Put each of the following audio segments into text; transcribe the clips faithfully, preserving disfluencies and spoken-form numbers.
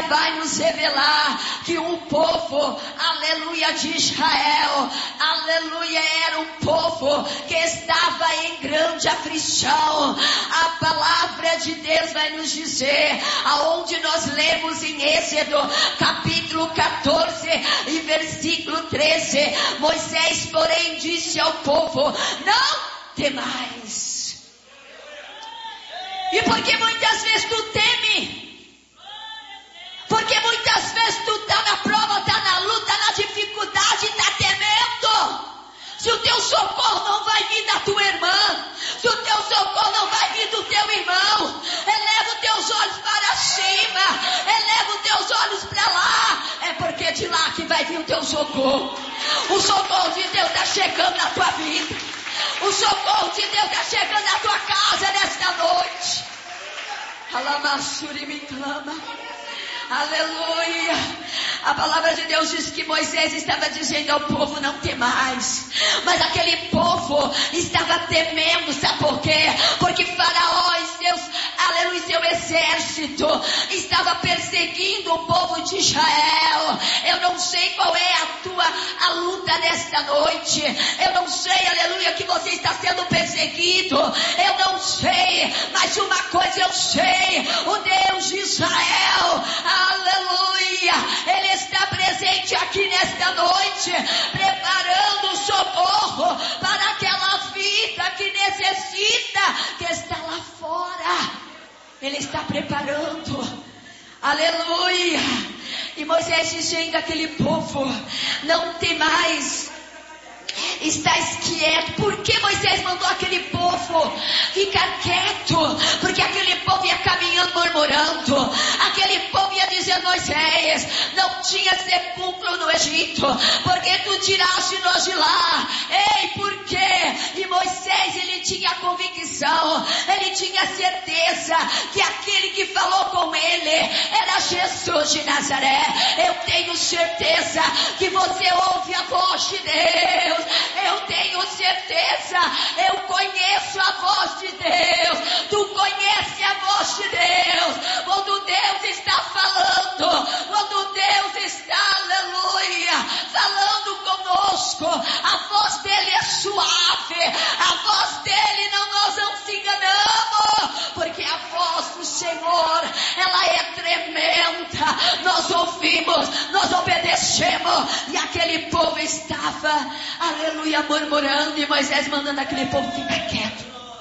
vai nos revelar que o povo, aleluia, de Israel, aleluia, era um povo que estava em grande aflição. A palavra de Deus vai nos dizer, aonde nós lemos em Êxodo, capítulo catorze e versículo treze, Moisés, porém, disse ao povo: não temais. E por que muitas vezes tu teme? Porque muitas vezes tu está na prova, está na luta, na dificuldade, está temendo. Se o teu socorro não vai vir da tua irmã, se o teu socorro não vai vir do teu irmão, eleva os teus olhos para cima, eleva os teus olhos para lá, é porque de lá que vai vir o teu socorro. O socorro de Deus está chegando na tua vida, o socorro de Deus está chegando na tua casa nesta noite. Alamassuri me clama. Aleluia. A palavra de Deus diz que Moisés estava dizendo ao povo: não temais. Mas aquele povo estava temendo, sabe por quê? Porque Faraó e seus, aleluia, seu exército estava perseguindo o povo de Israel. Eu não sei qual é a tua a luta nesta noite. Eu não sei, aleluia, que você está sendo perseguido. Eu não sei, mas uma coisa eu sei: o Deus de Israel, aleluia, Ele está presente aqui nesta noite, preparando o socorro para aquela vida que necessita, que está lá fora. Ele está preparando, aleluia. E Moisés dizendo àquele povo: não temais, estáis quieto. Por que Moisés mandou aquele povo ficar quieto? Porque aquele povo ia caminhando murmurando, aquele povo ia dizendo: Moisés, não tinha sepulcro no Egito, porque tu tiraste nós de lá. Ei, por quê? E Moisés, ele tinha convicção, ele tinha certeza que aquele que falou com ele era Jesus de Nazaré. Eu tenho certeza que você ouve a voz de Deus. Eu tenho certeza, eu conheço a voz de Deus. Tu conhece a voz de Deus. Quando Deus está falando, quando Deus está, aleluia, falando conosco, a voz dele é suave, a voz dele não, nós não se enganamos, porque a voz do Senhor, ela é tremenda. Nós ouvimos, nós obedecemos, e aquele povo estava, aleluia, murmurando, e Moisés mandando aquele povo: fica quieto,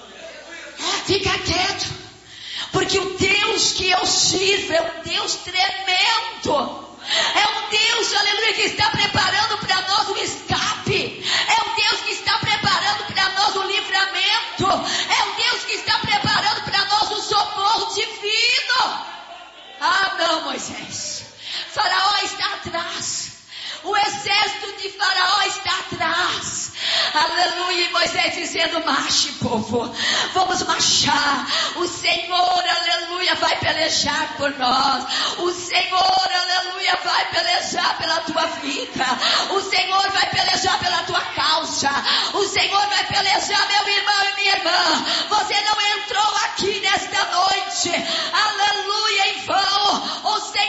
fica quieto, porque o Deus que eu sirvo é um Deus tremendo. É um Deus, aleluia, que está preparando para nós um escape. É um Deus que está preparando para nós um livramento. É um Deus que está preparando para nós um socorro divino. Ah, não, Moisés. Faraó está atrás. O exército de Faraó está atrás. Aleluia. E Moisés dizendo: marche, povo, vamos marchar. O Senhor, aleluia, vai pelejar por nós. O Senhor, aleluia, vai pelejar pela tua vida.